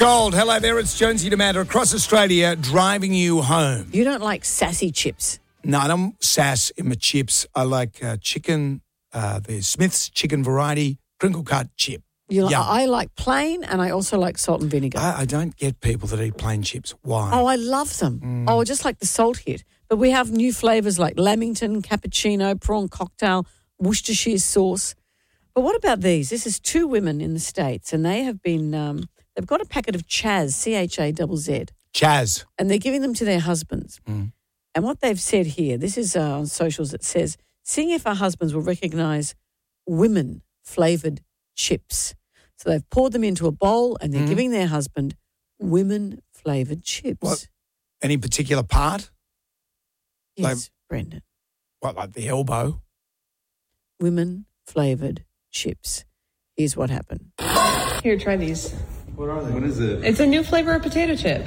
Gold, hello there, it's Jonesy and Amanda across Australia driving you home. You don't like sassy chips? No, I don't sass in my chips. I like chicken, the Smith's chicken variety, crinkle cut chip. I like plain and I also like salt and vinegar. I don't get people that eat plain chips. Why? Oh, I love them. Oh, just like the salt hit. But we have new flavours like lamington, cappuccino, prawn cocktail, Worcestershire sauce. But what about these? This is two women in the States and they have been... they've got a packet of Chaz, C-H-A-Z-Z. Chaz. And they're giving them to their husbands. And what they've said here, this is on socials, it says, seeing if our husbands will recognise women-flavoured chips. So they've poured them into a bowl and they're giving their husband women-flavoured chips. What? Any particular part? Yes, Brendan. What, like the elbow? Women-flavoured chips. Here's what happened. Here, try these. What are they? What is it? It's a new flavor of potato chip.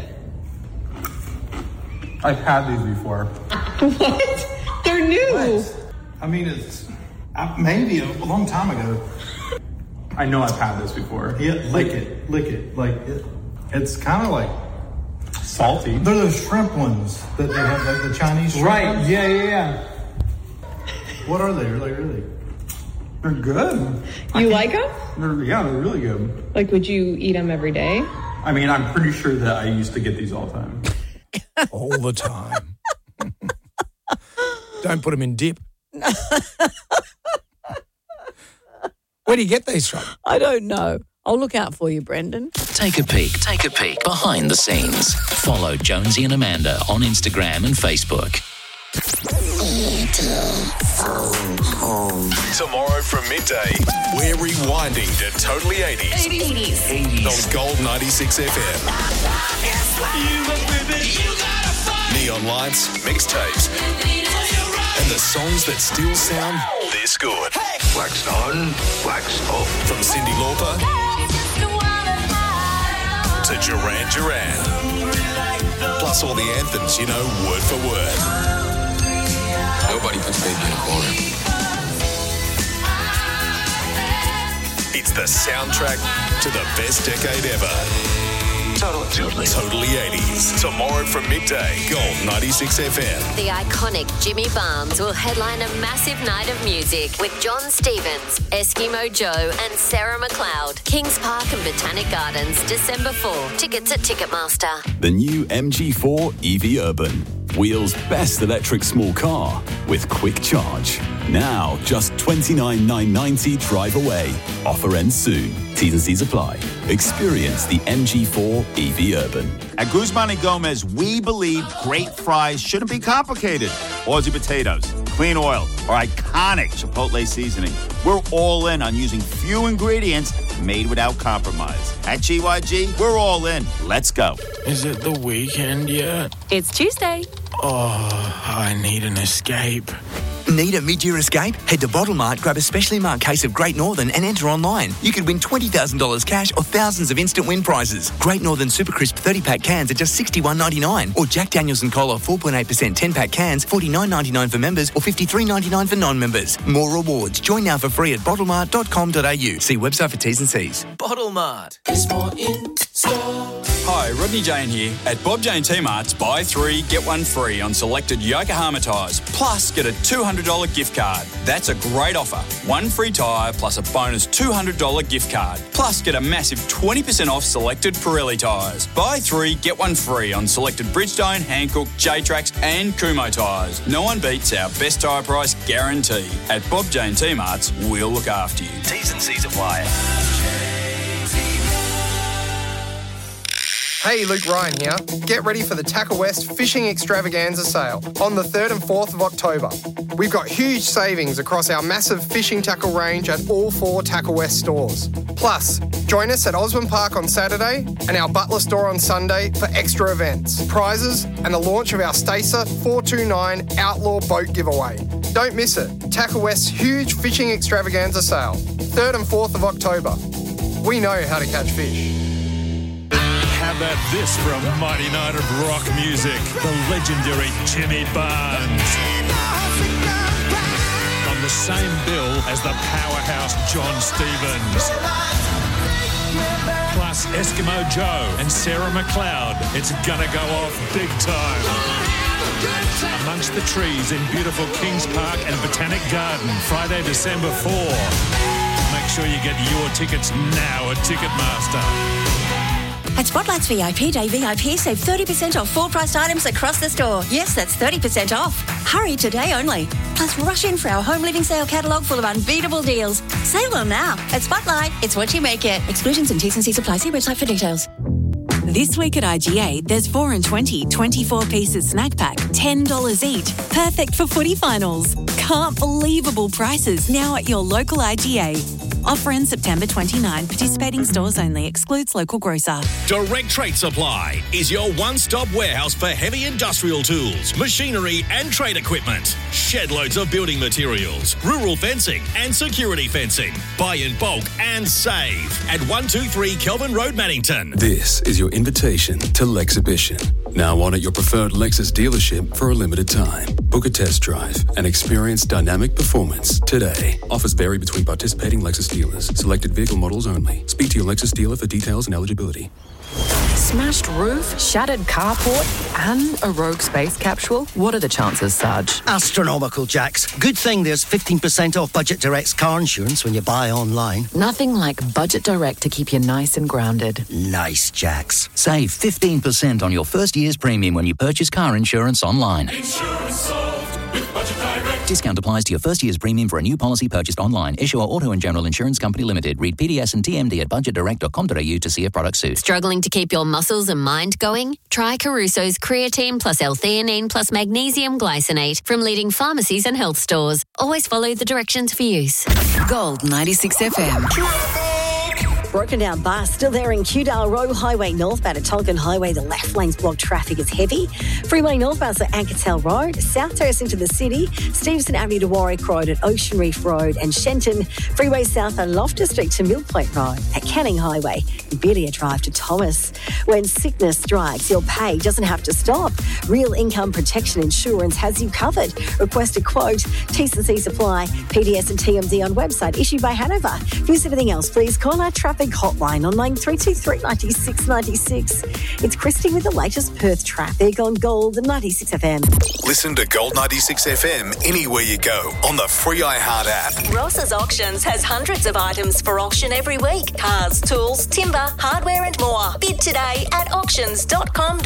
I've had these before. What? They're new. What? I mean, it's maybe a long time ago. I know I've had this before. Yeah, lick it. Like, it's kind of like salty. They're those shrimp ones that they have, like the Chinese shrimp ones. Yeah. What are they? Really? They're good. You like them? They're really good. Like, would you eat them every day? I mean, I'm pretty sure that I used to get these all the time. All the time. Don't put them in dip. Where do you get these from? I don't know. I'll look out for you, Brendan. Take a peek behind the scenes. Follow Jonesy and Amanda on Instagram and Facebook. Tomorrow from midday, we're rewinding to Totally 80s. On Gold 96 FM. Neon lights, mixtapes, and the songs that still sound this good. Wax on, wax off. From Cyndi Lauper to Duran Duran. Plus all the anthems you know word for word. Nobody puts baby in a corner. It's the soundtrack to the best decade ever. Totally 80s. Tomorrow from midday, Gold 96 FM. The iconic Jimmy Barnes will headline a massive night of music with John Stevens, Eskimo Joe and Sarah McLeod. Kings Park and Botanic Gardens, December 4. Tickets at Ticketmaster. The new MG4 EV Urban. Wheels' best electric small car with quick charge. Now, just $29,990 drive away. Offer ends soon. T's and C's apply. Experience the MG4 EV Urban. At Guzman y Gomez, we believe great fries shouldn't be complicated. Aussie potatoes, clean oil, or iconic Chipotle seasoning. We're all in on using few ingredients made without compromise. At GYG, we're all in. Let's go. Is it the weekend yet? It's Tuesday. Oh, I need an escape. Need a mid-year escape? Head to Bottle Mart, grab a specially marked case of Great Northern and enter online. You could win $20,000 cash or thousands of instant win prizes. Great Northern Super Crisp 30-pack cans are just $61.99. Or Jack Daniel's and Cola 4.8% 10-pack cans, $49.99 for members or $53.99 for non-members. More rewards. Join now for free at bottlemart.com.au. See website for T's and C's. Bottle Mart. There's more in store. Hi, Rodney Jane here. At Bob Jane T-Mart's, buy 3, get 1 free on selected Yokohama tyres. Plus, get a $200 gift card. That's a great offer. 1 free tyre plus a bonus $200 gift card. Plus, get a massive 20% off selected Pirelli tyres. Buy 3, get 1 free on selected Bridgestone, Hankook, J-Trax and Kumho tyres. No one beats our best tyre price guarantee. At Bob Jane T-Mart's, we'll look after you. T's and C's apply. Hey, Luke Ryan here. Get ready for the Tackle West Fishing Extravaganza sale on the 3rd and 4th of October. We've got huge savings across our massive fishing tackle range at all 4 Tackle West stores. Plus, join us at Osborne Park on Saturday and our Butler store on Sunday for extra events, prizes and the launch of our Stacer 429 Outlaw Boat Giveaway. Don't miss it. Tackle West's huge fishing extravaganza sale, 3rd and 4th of October. We know how to catch fish. How about this from Mighty Night of Rock Music, the legendary Jimmy Barnes. On the same bill as the powerhouse John Stevens. Plus Plus Eskimo Joe and Sarah McLeod. It's gonna go off big time. Amongst the trees in beautiful Kings Park and Botanic Garden, Friday, December 4. Make sure you get your tickets now at Ticketmaster. At Spotlight's VIP Day VIP, save 30% off full-priced items across the store. Yes, that's 30% off. Hurry today only. Plus, rush in for our home living sale catalogue full of unbeatable deals. Save them now. At Spotlight, it's what you make it. Exclusions and T's and C's apply. See website for details. This week at IGA, there's 4 and 20 24-pieces snack pack, $10 each. Perfect for footy finals. Can't believable prices now at your local IGA. Offer ends September 29. Participating stores only. Excludes local grocer. Direct Trade Supply is your one-stop warehouse for heavy industrial tools, machinery and trade equipment. Shed loads of building materials, rural fencing and security fencing. Buy in bulk and save at 123 Kelvin Road, Mannington. This is your invitation to Lexhibition. Now on at your preferred Lexus dealership for a limited time. Book a test drive and experience dynamic performance today. Offers vary between participating Lexus dealers. Selected vehicle models only. Speak to your Lexus dealer for details and eligibility. Smashed roof, shattered carport, and a rogue space capsule? What are the chances, Sarge? Astronomical, Jax. Good thing there's 15% off Budget Direct's car insurance when you buy online. Nothing like Budget Direct to keep you nice and grounded. Nice, Jax. Save 15% on your first year's premium when you purchase car insurance online. Insurance solved with Budget Direct. Discount applies to your first year's premium for a new policy purchased online. Issuer Auto and General Insurance Company Limited. Read PDS and TMD at budgetdirect.com.au to see if product suits. Struggling to keep your muscles and mind going? Try Caruso's Creatine plus L-theanine plus magnesium glycinate from leading pharmacies and health stores. Always follow the directions for use. Gold 96 FM. Broken down bus still there in Kewdale Road Highway northbound at Tolkien Highway. The left lane's blocked. Traffic is heavy. Freeway northbound at Ankertel Road, South Terrace into the city, Stevenson Avenue to Warwick Road at Ocean Reef Road and Shenton. Freeway south and Loftus Street to Millpoint Road at Canning Highway and Belia Drive to Thomas. When sickness strikes, your pay doesn't have to stop. Real Income Protection Insurance has you covered. Request a quote. T&C's apply. PDS and TMD on website issued by Hanover. Here's everything else. Please call our traffic hotline on line 323 96 96. It's Christy with the latest Perth traffic on Gold 96 FM. Listen to Gold 96 FM anywhere you go on the free iHeart app. Ross's Auctions has hundreds of items for auction every week. Cars, tools, timber, hardware and more. Bid today at auctions.com.au.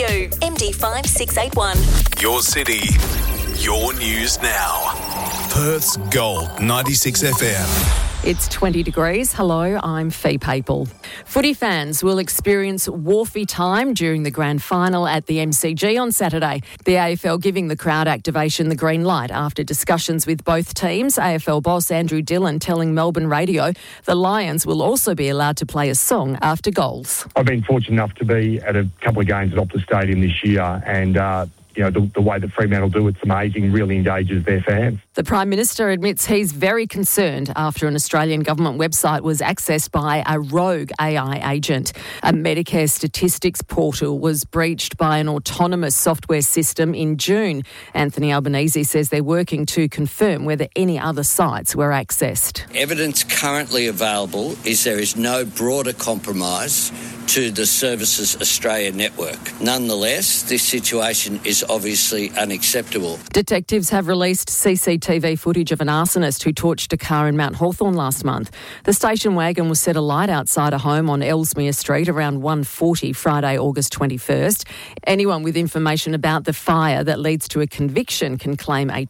MD 5681. Your city, your news now. Perth's Gold 96 FM. It's 20 degrees. Hello, I'm Fee Papel. Footy fans will experience wharfy time during the grand final at the MCG on Saturday. The AFL giving the crowd activation the green light after discussions with both teams. AFL boss Andrew Dillon telling Melbourne Radio the Lions will also be allowed to play a song after goals. I've been fortunate enough to be at a couple of games at Optus Stadium this year and the way that Fremantle do it's amazing, really engages their fans. The Prime Minister admits he's very concerned after an Australian government website was accessed by a rogue AI agent. A Medicare statistics portal was breached by an autonomous software system in June. Anthony Albanese says they're working to confirm whether any other sites were accessed. Evidence currently available is there is no broader compromise to the Services Australia network. Nonetheless, this situation is obviously unacceptable. Detectives have released CCTV footage of an arsonist who torched a car in Mount Hawthorn last month. The station wagon was set alight outside a home on Ellesmere Street around 1:40 Friday, August 21st. Anyone with information about the fire that leads to a conviction can claim a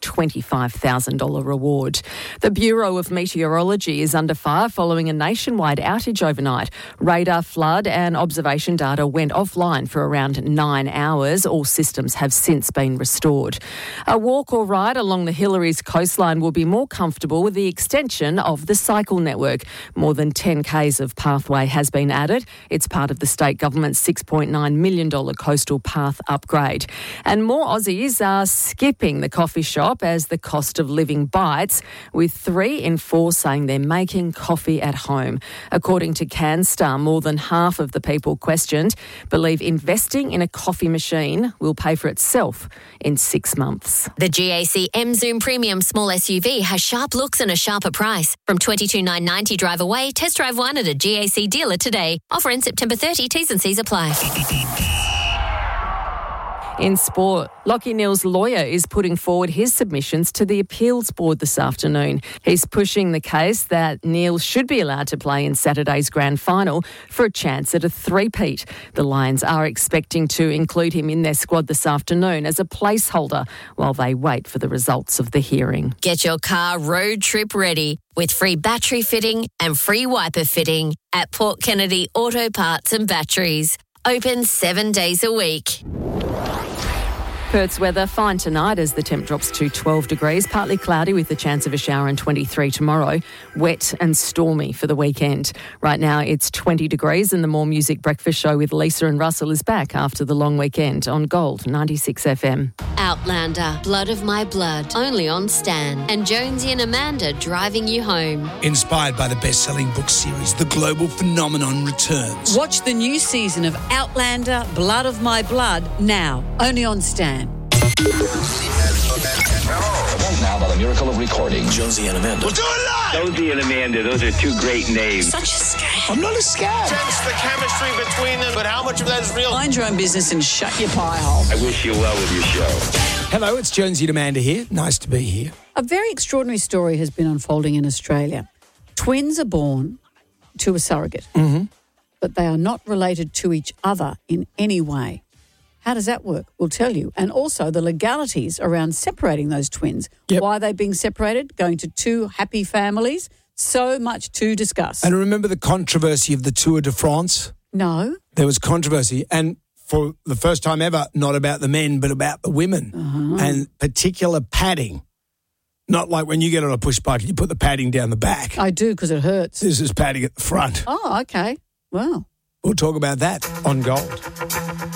$25,000 reward. The Bureau of Meteorology is under fire following a nationwide outage overnight. Radar, flood and observation data went offline for around 9 hours. All systems have since been restored. A walk or ride along the Hillary's coastline will be more comfortable with the extension of the cycle network. More than 10 k's of pathway has been added. It's part of the state government's $6.9 million coastal path upgrade. And more Aussies are skipping the coffee shop as the cost of living bites, with 3 in 4 saying they're making coffee at home. According to CanStar, more than half of the people questioned believe investing in a coffee machine will pay for itself in 6 months. The GAC M Zoom Premium premium small SUV has sharp looks and a sharper price. From $22,990 drive away, test drive one at a GAC dealer today. Offer ends September 30. T's and C's apply. In sport, Lachie Neale's lawyer is putting forward his submissions to the appeals board this afternoon. He's pushing the case that Neale should be allowed to play in Saturday's grand final for a chance at a three-peat. The Lions are expecting to include him in their squad this afternoon as a placeholder while they wait for the results of the hearing. Get your car road trip ready with free battery fitting and free wiper fitting at Port Kennedy Auto Parts and Batteries. Open 7 days a week. Perth's weather fine tonight as the temp drops to 12 degrees, partly cloudy with the chance of a shower and 23 tomorrow. Wet and stormy for the weekend. Right now it's 20 degrees and the More Music Breakfast Show with Lisa and Russell is back after the long weekend on Gold 96 FM. Outlander, Blood of My Blood, only on Stan. And Jonesy and Amanda driving you home. Inspired by the best-selling book series, the global phenomenon returns. Watch the new season of Outlander, Blood of My Blood now, only on Stan. Now, by the miracle of recording, Jonesy and Amanda. We'll do it live! Jonesy and Amanda, those are two great names. Such a scam. I'm not a scam. Sense the chemistry between them, but how much of that is real? Mind your own business and shut your pie hole. I wish you well with your show. Hello, it's Jonesy and Amanda here. Nice to be here. A very extraordinary story has been unfolding in Australia. Twins are born to a surrogate, but they are not related to each other in any way. How does that work? We'll tell you. And also the legalities around separating those twins. Yep. Why are they being separated? Going to two happy families? So much to discuss. And remember the controversy of the Tour de France? No. There was controversy. And for the first time ever, not about the men, but about the women. And particular padding. Not like when you get on a push bike and you put the padding down the back. I do because it hurts. This is padding at the front. Oh, okay. Wow. We'll talk about that on Gold.